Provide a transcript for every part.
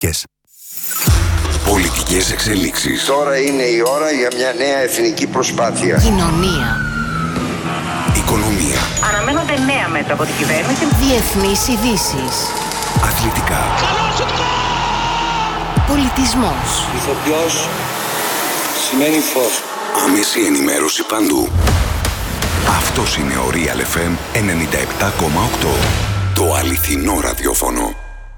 Πολιτικές εξελίξεις. Τώρα είναι η ώρα για μια νέα εθνική προσπάθεια. Κοινωνία. Οικονομία. Αναμένονται νέα μέτρα από την κυβέρνηση. Διεθνείς ειδήσεις. Αθλητικά. Πολιτισμός. Ηθοποιός σημαίνει φως. Άμεση ενημέρωση παντού. Αυτός είναι ο Real FM 97,8. Το αληθινό ραδιόφωνο.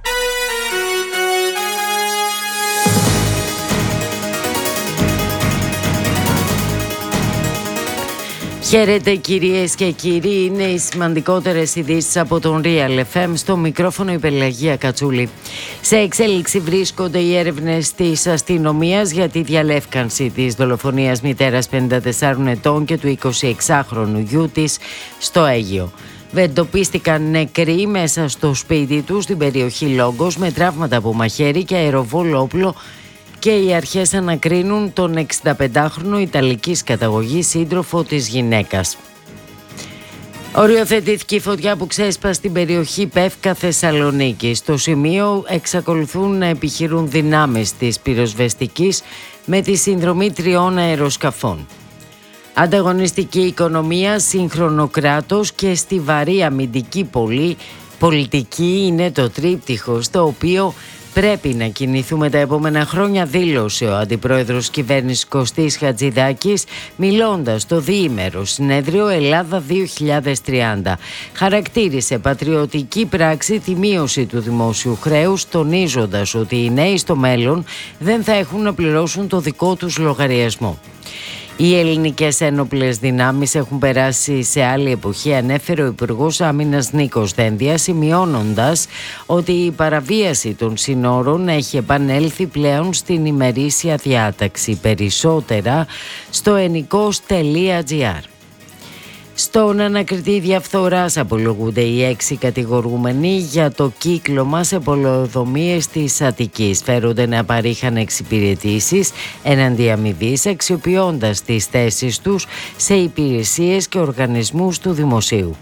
Χαίρετε κυρίες και κύριοι, είναι οι σημαντικότερες ειδήσεις από τον Real FM. Στο μικρόφωνο η Πελαγία Κατσούλη. Σε εξέλιξη βρίσκονται οι έρευνες της αστυνομίας για τη διαλεύκανση της δολοφονίας μητέρας 54 ετών και του 26χρονου γιού της στο Αίγυο. Εντοπίστηκαν νεκροί μέσα στο σπίτι του στην περιοχή Λόγκος με τραύματα από μαχαίρι και αεροβόλο όπλο, και οι αρχές ανακρίνουν τον 65χρονο Ιταλικής καταγωγής σύντροφο της γυναίκας. Οριοθετήθηκε η φωτιά που ξέσπασε στην περιοχή Πεύκα Θεσσαλονίκη. Στο σημείο εξακολουθούν να επιχειρούν δυνάμεις της πυροσβεστικής με τη συνδρομή 3 αεροσκαφών. Ανταγωνιστική οικονομία, σύγχρονο κράτος και στιβαρή αμυντική πολιτική είναι το τρίπτυχο στο οποίο πρέπει να κινηθούμε τα επόμενα χρόνια, δήλωσε ο Αντιπρόεδρος Κυβέρνησης Κωστής Χατζηδάκης μιλώντας στο διήμερο συνέδριο Ελλάδα 2030. Χαρακτήρισε πατριωτική πράξη τη μείωση του δημόσιου χρέους, τονίζοντας ότι οι νέοι στο μέλλον δεν θα έχουν να πληρώσουν το δικό τους λογαριασμό. Οι ελληνικές ένοπλες δυνάμεις έχουν περάσει σε άλλη εποχή, ανέφερε ο Υπουργός Άμυνας Νίκος Δένδια, σημειώνοντας ότι η παραβίαση των συνόρων έχει επανέλθει πλέον στην ημερήσια διάταξη. Περισσότερα στο ennikos.gr. Στον ανακριτή διαφθοράς απολογούνται οι 6 κατηγορούμενοι για το κύκλωμα σε πολεοδομίες της Αττικής. Φέρονται να παρήχαν εξυπηρετήσεις εναντί αμοιβής, αξιοποιώντας τις θέσεις τους σε υπηρεσίες και οργανισμούς του δημοσίου.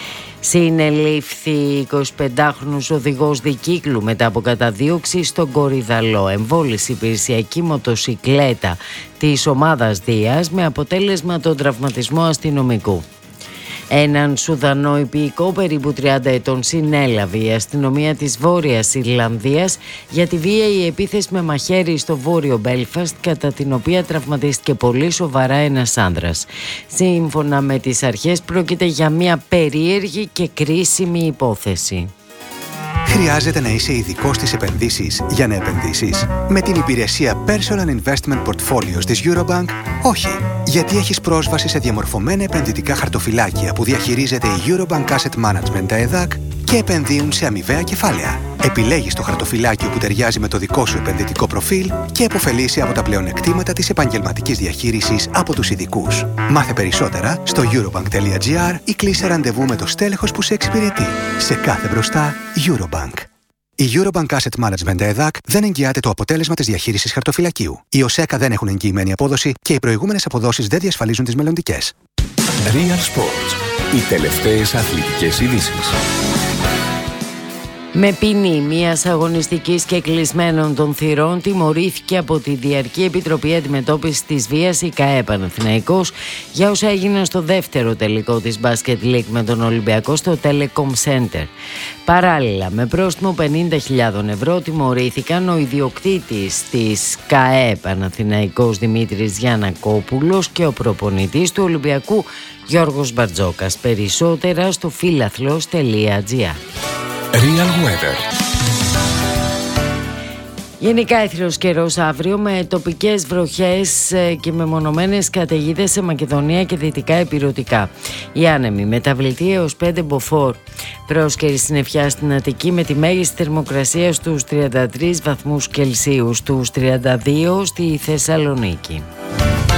Συνελήφθη 25χρονος οδηγός δικύκλου μετά από καταδίωξη στον Κορυδαλό. Εμβόλησε υπηρεσιακή μοτοσικλέτα της ομάδας Δίας με αποτέλεσμα τον τραυματισμό αστυνομικού. Έναν Σουδανό υπηκό περίπου 30 ετών συνέλαβε η αστυνομία της Βόρειας Ιρλανδίας για τη βίαιη επίθεση με μαχαίρι στο βόρειο Μπέλφαστ, κατά την οποία τραυματίστηκε πολύ σοβαρά ένας άνδρας. Σύμφωνα με τις αρχές πρόκειται για μια περίεργη και κρίσιμη υπόθεση. Χρειάζεται να είσαι ειδικός στις επενδύσεις για να επενδύσεις? Με την υπηρεσία Personal Investment Portfolios της Eurobank, όχι. Γιατί έχεις πρόσβαση σε διαμορφωμένα επενδυτικά χαρτοφυλάκια που διαχειρίζεται η Eurobank Asset Management, τα ΕΔΑΚ, και επενδύουν σε αμοιβαία κεφάλαια. Επιλέγεις το χαρτοφυλάκιο που ταιριάζει με το δικό σου επενδυτικό προφίλ και επωφελείσαι από τα πλεονεκτήματα της επαγγελματικής διαχείρισης από τους ειδικούς. Μάθε περισσότερα στο eurobank.gr ή κλείσε ραντεβού με το στέλεχος που σε εξυπηρετεί. Σε κάθε μπροστά, Eurobank. Η Eurobank Asset Management ΕΔΑΚ δεν εγγυάται το αποτέλεσμα της διαχείρισης χαρτοφυλακίου. Οι ΟΣΕΚΑ δεν έχουν εγγυημένη απόδοση και οι προηγούμενες αποδόσεις δεν διασφαλίζουν τις μελλοντικές. Real Sports. Οι τελευταίες αθλητικές ειδήσεις. Με ποινή μιας αγωνιστικής και κλεισμένων των θυρών τιμωρήθηκε από τη Διαρκή Επιτροπή Αντιμετώπισης της Βίας η ΚΑΕ Παναθηναϊκός για όσα έγιναν στο δεύτερο τελικό της Basket League με τον Ολυμπιακό στο Telecom Center. Παράλληλα, με πρόστιμο 50.000 ευρώ τιμωρήθηκαν ο ιδιοκτήτης της ΚΑΕ Παναθηναϊκός Δημήτρης Γιαννακόπουλος και ο προπονητής του Ολυμπιακού Γιώργος Μπαρτζόκας. Περισσότερα στο philathlos.gr. Real Weather. Γενικά έθριος καιρός αύριο με τοπικές βροχές και μεμονωμένες καταιγίδες σε Μακεδονία και δυτικά Ηπειρωτικά. Οι άνεμοι μεταβλητή έως 5 μποφόρ. Πρόσκαιρη συννεφιά στην Αττική με τη μέγιστη θερμοκρασία στους 33 βαθμούς Κελσίου, στους 32 στη Θεσσαλονίκη.